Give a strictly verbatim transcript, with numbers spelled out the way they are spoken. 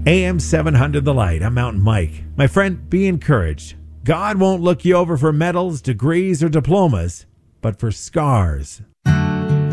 A M seven hundred The Light. I'm Mountain Mike. My friend, be encouraged. God won't look you over for medals, degrees, or diplomas, but for scars.